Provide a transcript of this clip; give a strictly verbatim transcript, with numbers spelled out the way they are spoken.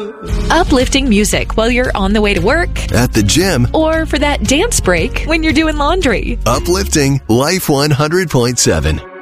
Uplifting music while you're on the way to work, at the gym, or for that dance break when you're doing laundry. uplifting Life one hundred point seven.